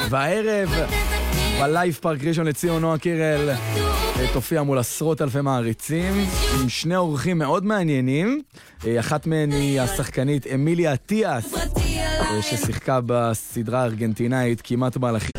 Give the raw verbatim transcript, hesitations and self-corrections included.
והערב בלייב פארק ראשון לציון נועה קירל תופיע מול עשרות אלפי מעריצים עם שני אורחים מאוד מעניינים. אחת מהן היא השחקנית אמיליה אטיאס ששיחקה בסדרה הארגנטינאית כמעט מלאכים.